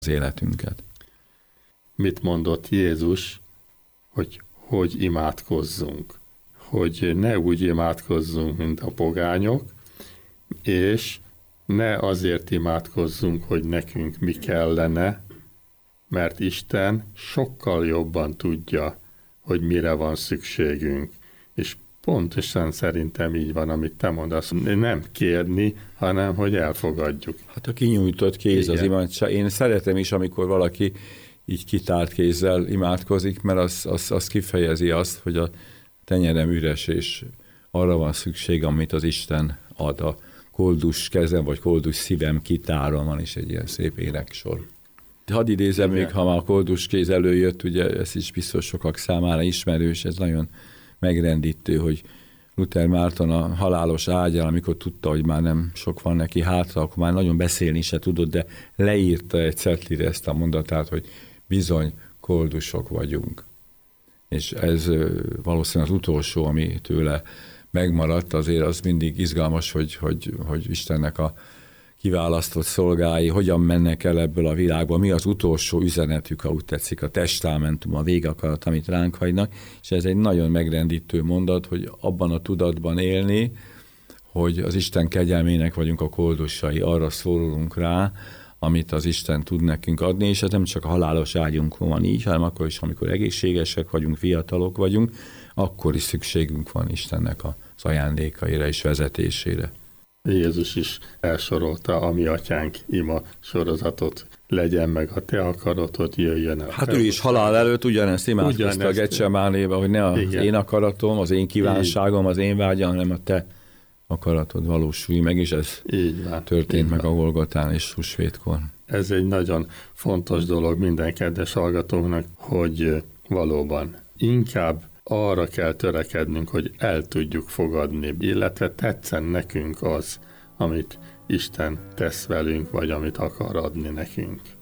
az életünket. Mit mondott Jézus, hogy imádkozzunk? Hogy ne úgy imádkozzunk, mint a pogányok, és ne azért imádkozzunk, hogy nekünk mi kellene, mert Isten sokkal jobban tudja, hogy mire van szükségünk. És pontosan szerintem így van, amit te mondasz. Nem kérni, hanem hogy elfogadjuk. Hát a kinyújtott kéz Igen. az imádság. Én szeretem is, amikor valaki így kitárt kézzel imádkozik, mert az kifejezi azt, hogy a tenyerem üres, és arra van szükség, amit az Isten ad. A koldus kezem, vagy koldus szívem kitáron, van is egy ilyen szép éneksor. Hadd idézem még, ha már a koldus kéz előjött, ugye ez is biztos sokak számára ismerős, ez nagyon megrendítő, hogy Luther Márton a halálos ágyán, amikor tudta, hogy már nem sok van neki hátra, akkor már nagyon beszélni se tudott, de leírta egy cetlire ezt a mondatát, hogy bizony koldusok vagyunk. És ez valószínűleg az utolsó, ami tőle megmaradt, azért az mindig izgalmas, hogy Istennek a kiválasztott szolgái hogyan mennek el ebből a világból, mi az utolsó üzenetük, ha úgy tetszik, a testamentum, a végakarat, amit ránk hagynak, és ez egy nagyon megrendítő mondat, hogy abban a tudatban élni, hogy az Isten kegyelmének vagyunk a koldusai, arra szólulunk rá, amit az Isten tud nekünk adni, és ez nem csak a halálos ágyunkon van így, hanem akkor is, amikor egészségesek vagyunk, fiatalok vagyunk, akkor is szükségünk van Istennek az ajándékaira és vezetésére. Jézus is elsorolta a Mi Atyánk ima sorozatot, legyen meg a te akaratod, jöjjön el. Hát ő is halál előtt ugyanezt imádkozta a Getsemánébe, hogy ne az én akaratom, az én kívánságom, az én vágyam, hanem a te akaratod valósulj meg, és ez történt meg a Golgotán és húsvétkor. Ez egy nagyon fontos dolog minden kedves hallgatónknak, hogy valóban inkább arra kell törekednünk, hogy el tudjuk fogadni, illetve tetszen nekünk az, amit Isten tesz velünk, vagy amit akar adni nekünk.